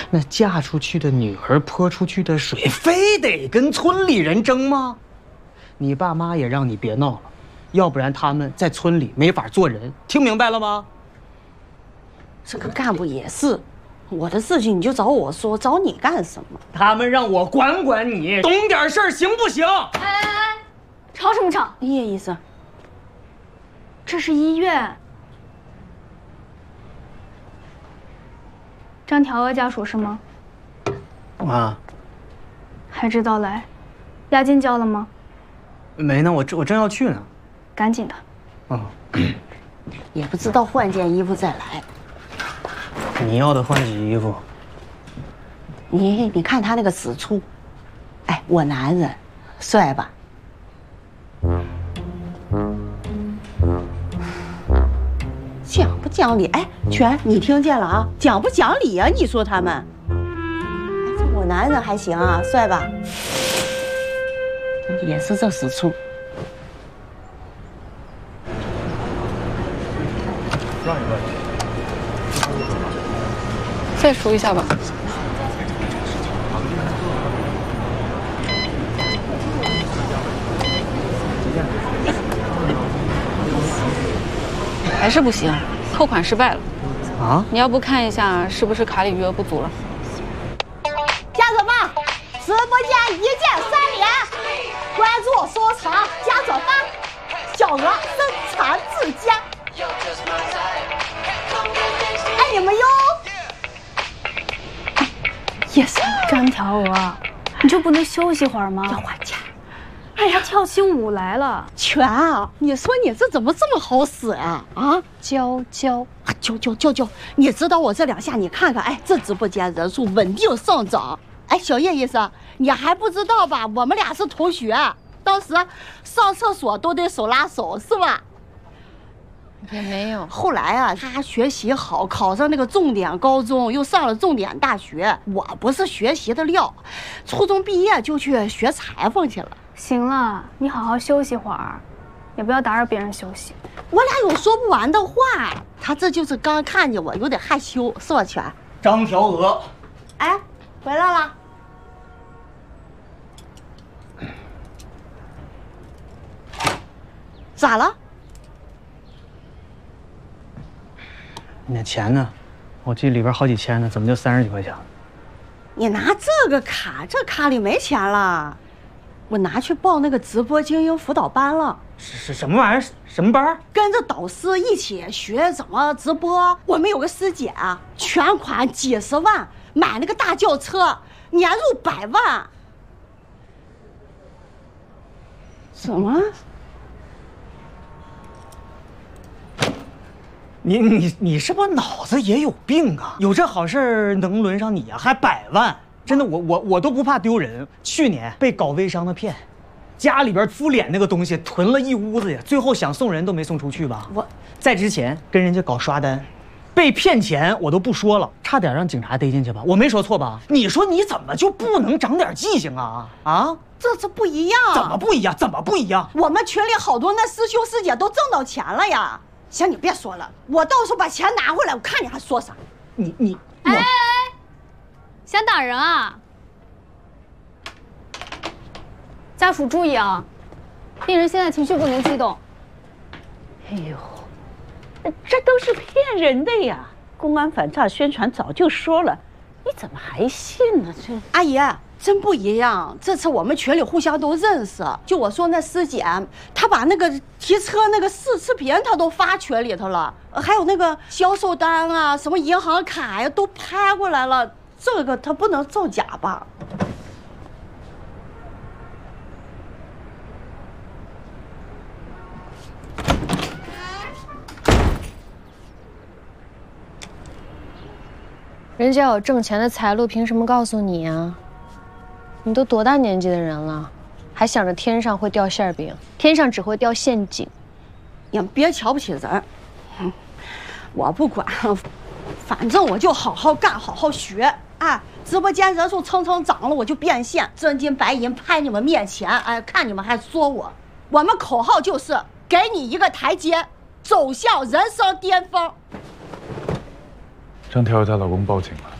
那嫁出去的女儿泼出去的水，非得跟村里人争吗？你爸妈也让你别闹了，要不然他们在村里没法做人，听明白了吗？ 这个干部也是，我的事情你就找我说，找你干什么？ 他们让我管管你，懂点事儿行不行？ 哎，吵什么吵？ 叶医生， 这是医院。张条娥家属是吗？ 啊， 还知道来？押金交了吗？ 没呢，我正要去呢。 赶紧的。 哦， 也不知道换件衣服再来。 你要的换洗衣服。 你看他那个使处，哎，我男人，帅吧？讲不讲理？哎，全，你听见了啊？讲不讲理啊？你说他们？哎，这我男人还行啊，帅吧？也是这使处。 再数一下吧。还是不行，扣款失败了。 啊？ 你要不看一下是不是卡里余额不足了？ 家人们，直播间一键3连，关注、收藏、加转发，小额生产自家，爱你们哟！ 也是张条娥，你就不能休息会儿吗？ 要还钱。 哎呀，跳起舞来了！ 全啊，你说你这怎么这么好使啊？啊， 教， 教，你知道我这2下，你看看，哎，这直播间人数稳定上涨。哎，小叶医生，你还不知道吧？我们俩是同学，当时上厕所都得手拉手，是吧？ 也没有。 后来啊，他学习好，考上那个重点高中，又上了重点大学。我不是学习的料，初中毕业就去学裁缝去了。 行了，你好好休息会儿，也不要打扰别人休息。 我俩有说不完的话。他这就是刚看见我，有点害羞，是吧，全？ 张条娥， 哎，回来了。咋了？ 你那钱呢？我记得里边好几千呢，怎么就30几块钱了？ 你拿这个卡，这卡里没钱了。我拿去报那个直播经营辅导班了。 是什么玩意儿？什么班？ 跟着导师一起学怎么直播。我们有个师姐啊，全款几十万买那个大轿车，年入100万。怎么？ 你是不是脑子也有病啊？有这好事能轮上你啊？还100万？真的，我都不怕丢人。去年被搞微商的骗，家里边敷脸那个东西囤了一屋子呀，最后想送人都没送出去吧？我在之前跟人家搞刷单，被骗钱我都不说了，差点让警察逮进去吧？我没说错吧？你说你怎么就不能长点记性啊？啊？ 这不一样。 怎么不一样？怎么不一样？ 我们群里好多那师兄师姐都挣到钱了呀。行，你别说了，我到时候把钱拿回来，我看你还说啥。 哎，想打人啊？家属注意啊，病人现在情绪不能激动。 哎呦，这都是骗人的呀！公安反诈宣传早就说了，你怎么还信呢？这阿姨真不一样，这次我们群里互相都认识。就我说那师姐，她把那个提车那个试视频她都发群里头了，还有那个销售单啊，什么银行卡呀都拍过来了。这个她不能造假吧？ 人家有挣钱的财路，凭什么告诉你啊？你都多大年纪的人了，还想着天上会掉馅饼，天上只会掉陷阱。 你别瞧不起人，我不管，反正我就好好干，好好学。哎，直播间人数蹭蹭涨了，我就变现，真金白银拍你们面前。哎，看你们还说我。我们口号就是给你一个台阶，走向人生巅峰。 张条娥她老公报警了。